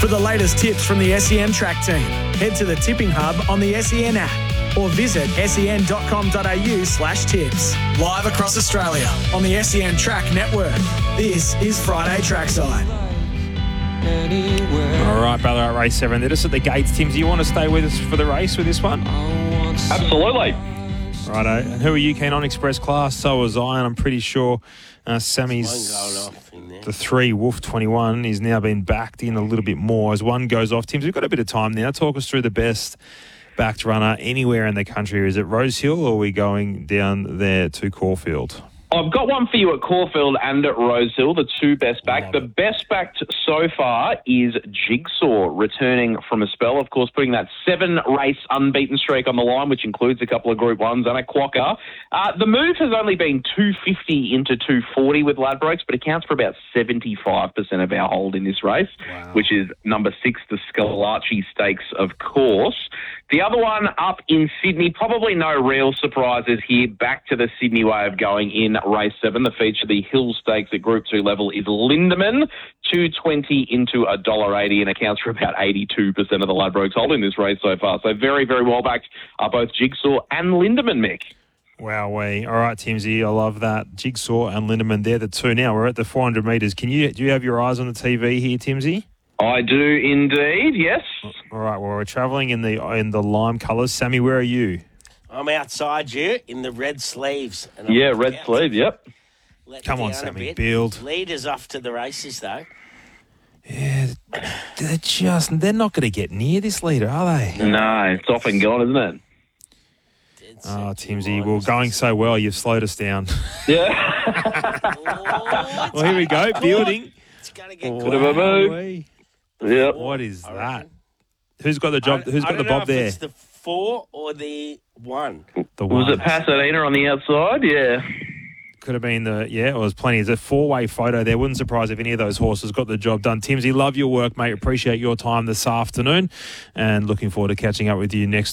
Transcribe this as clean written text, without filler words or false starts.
For the latest tips from the SEN Track team, head to the Tipping Hub on the SEN app or visit sen.com.au/tips. Live across Australia on the SEN Track Network. This is Friday Trackside. All right, Ballarat Race 7. They're just at the gates, Tim. Do you want to stay with us for the race with this one? Absolutely. Righto. And who are you keen on? Express Class? So was I, and I'm pretty sure Sammy's the 3 Wolf 21 is now been backed in a little bit more as one goes off. Tim, we've got a bit of time now. Talk us through the best backed runner anywhere in the country. Is it Rosehill or are we going down there to Caulfield? I've got one for you at Caulfield and at Rosehill, the two best backed. The best backed so far is Jigsaw, returning from a spell, of course, putting that 7-race unbeaten streak on the line, which includes a couple of Group 1s and a quokka. The move has only been 250 into 240 with Ladbrokes, but accounts for about 75% of our hold in this race, which is number 6, the Scalacci Stakes, of course. The other one up in Sydney, probably no real surprises here. Back to the Sydney way of going in race 7. The feature, the Hill Stakes at Group 2 level, is Lindemann, 220 into $1.80 and accounts for about 82% of the Ladbrokes hold in this race so far. So very, very well backed are both Jigsaw and Lindemann, Mick. Wowee. All right, Timsy, I love that. Jigsaw and Lindemann, they're the two now. We're at the 400 metres. Do you have your eyes on the TV here, Timsy? I do indeed, yes. All right, well, we're travelling in the lime colours. Sammy, where are you? I'm outside you in the red sleeves. And red sleeves, yep. Come on, Sammy, build. Leaders off to the races, though. Yeah, they're not going to get near this leader, are they? No, it's off and gone, isn't it? Oh, Timsy, well, going so well, you've slowed us down. Yeah. Well, here we go, building. It's going to get Bit of a move. Yep. What is that? Who's got the job? Who's got the bob there? It's the 4 or the 1. The 1. Was it Pasadena on the outside? Yeah. Could have been it was plenty. It's a 4-way photo there. Wouldn't surprise if any of those horses got the job done. Timsy, love your work, mate. Appreciate your time this afternoon and looking forward to catching up with you next